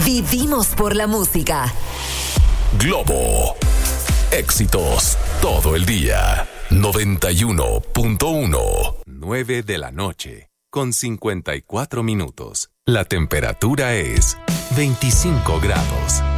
Vivimos por la música. Globo. Éxitos todo el día. 91.1. 9 de la noche, con 54 minutos. La temperatura es 25 grados.